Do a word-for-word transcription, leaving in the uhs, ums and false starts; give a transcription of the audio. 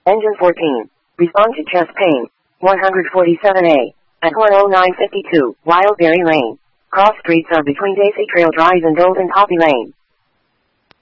Engine fourteen. Respond to chest pain. one forty-seven A. At one oh nine fifty-two, Wildberry Lane. Cross streets are between Daisy Trail Drive and Golden Poppy Lane.